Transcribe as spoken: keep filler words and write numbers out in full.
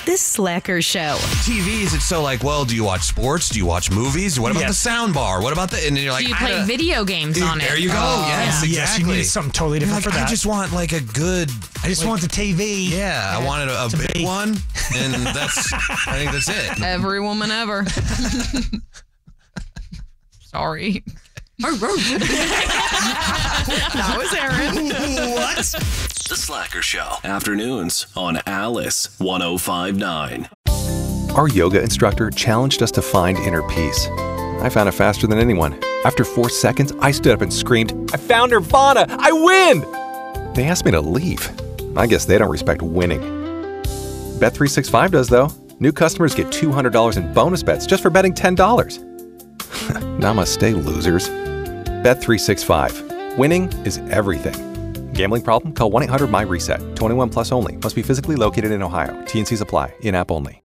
The Slacker Show. T Vs, it's so like, well, do you watch sports? Do you watch movies? What about Yes. the sound bar? What about the... And then you're like, Do you I play don't- video games on it? There you go. Oh, yes, yeah. Yes, you exactly. need something totally You're different like, for that. I just want like a good... I just like, want the T V. Yeah, I wanted a, a to big be. one, and that's... I think that's it. Every woman ever. Sorry. That was Aaron. What? The Slacker Show. Afternoons on Alice one oh five point nine. Our yoga instructor challenged us to find inner peace. I found it faster than anyone. After four seconds, I stood up and screamed, I found Nirvana! I win! They asked me to leave. I guess they don't respect winning. Bet three sixty-five does, though. New customers get two hundred dollars in bonus bets just for betting ten dollars. Namaste, losers. Bet three sixty-five. Winning is everything. Gambling problem? Call one eight hundred my reset. twenty-one plus only. Must be physically located in Ohio. T and C's apply. In-app only.